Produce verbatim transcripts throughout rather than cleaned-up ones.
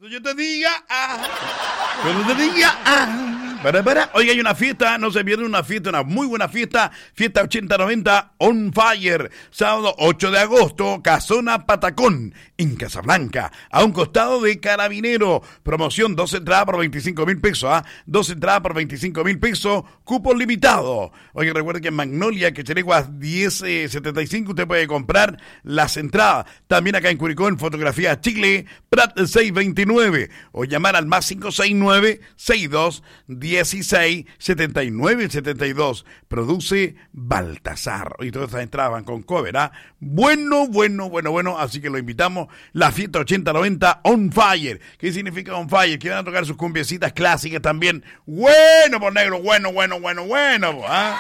Yo te diga, ah, cuando te diga, ah, para, para. Oiga, hay una fiesta, no se pierde una fiesta, una muy buena fiesta, fiesta ochenta noventa On Fire, sábado ocho de agosto, Casona Patacón, en Casablanca, a un costado de Carabinero, promoción, dos entradas por veinticinco mil pesos, ¿ah? Dos entradas por veinticinco mil pesos, cupo limitado. Oiga, recuerde que en Magnolia, que Quechereguas diez setenta y cinco, usted puede comprar las entradas. También acá en Curicó, en Fotografía Chile, Prat seiscientos veintinueve, o llamar al más cinco seis nueve, sesenta y dos, dieciséis, setenta y nueve, setenta y dos. Produce Baltasar. Y todas estas entradas van con cover, ¿ah? Bueno, bueno, bueno, bueno. Así que lo invitamos. La fiesta ochenta noventa On Fire. ¿Qué significa On Fire? Que van a tocar sus cumbiecitas clásicas también. Bueno, por negro. Bueno, bueno, bueno, bueno. ¿Ah?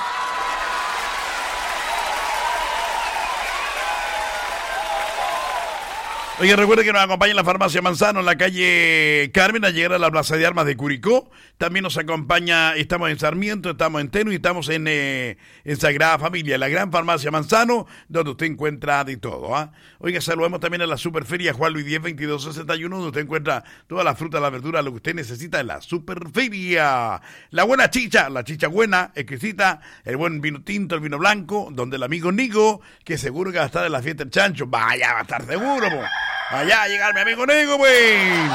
Oye, recuerde que nos acompaña en la farmacia Manzano, en la calle Carmen, a llegar a la Plaza de Armas de Curicó. También nos acompaña, estamos en Sarmiento, estamos en Teno y estamos en, eh, en Sagrada Familia, la gran farmacia Manzano, donde usted encuentra de todo. ¿Ah? Oiga, saludamos también a la Superferia Juan Luis diez, veintidós sesenta y uno, donde usted encuentra toda la fruta, la verdura, lo que usted necesita en la Superferia. La buena chicha, la chicha buena, exquisita, el buen vino tinto, el vino blanco, donde el amigo Nico, que seguro que va a estar en la fiesta del chancho, vaya, va a estar seguro, po. Allá a llegar mi amigo Nico, pues.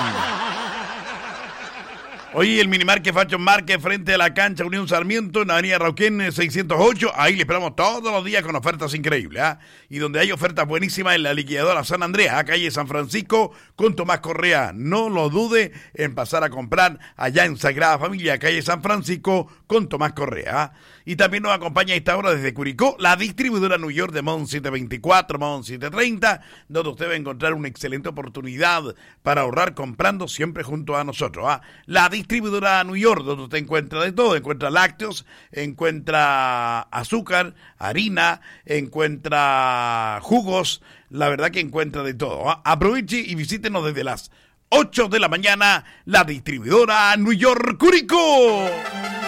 Oye, el Minimarket Fashion Market frente a la cancha Unión Sarmiento, en la avenida Rauquén seiscientos ocho. Ahí le esperamos todos los días con ofertas increíbles, ¿ah? Y donde hay ofertas buenísimas en la liquidadora San Andrés, a calle San Francisco, con Tomás Correa. No lo dude en pasar a comprar allá en Sagrada Familia, calle San Francisco, con Tomás Correa. ¿Ah? Y también nos acompaña a esta hora desde Curicó, la distribuidora New York de Mon setecientos veinticuatro, Mon setecientos treinta, donde usted va a encontrar una excelente oportunidad para ahorrar comprando siempre junto a nosotros. ¿Ah? La distribuidora New York, donde usted encuentra de todo, encuentra lácteos, encuentra azúcar, harina, encuentra jugos, la verdad que encuentra de todo. ¿Ah? Aproveche y visítenos desde las ocho de la mañana, la distribuidora New York Curicó.